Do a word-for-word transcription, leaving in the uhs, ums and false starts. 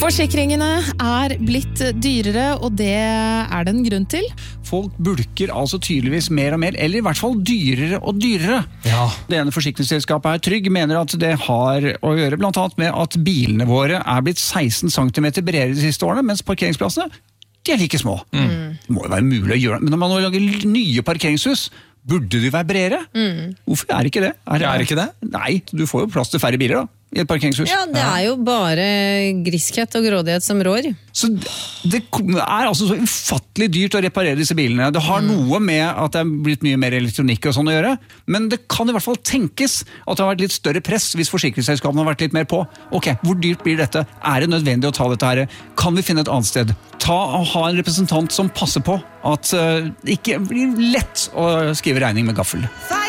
Forsikringene er blitt dyrere, og det er det en grunn til. Folk bulker altså tydeligvis mer og mer, eller i hvert fall dyrere og dyrere. Ja. Det ene forsikringsselskapet er Trygg, mener at det har å gjøre blant annet med at bilene våre er blitt seksten centimeter bredere de siste årene, mens parkeringsplassene, de er like små. Mm. Det må jo være mulig å gjøre det, men når man lager nye parkeringshus, burde de være bredere? Mm. Hvorfor er ikke det? Er det, er det ikke det? Nei, du får jo plass til færre biler da. I et parkeringshus. Ja, det er jo bare griskhet og grådighet som rår. Så det er altså så ufattelig dyrt å reparere disse bilene. Det har mm. noe med at det er blitt mye mer elektronikk og sånn å gjøre, men det kan i hvert fall tenkes at det har vært litt større press hvis forsikringsselskapene har vært litt mer på. Ok, hvor dyrt blir dette? Er det nødvendig å ta dette her? Kan vi finne et annet sted? Ta og ha en representant som passer på at uh, det ikke blir lett å skrive regning med gaffel.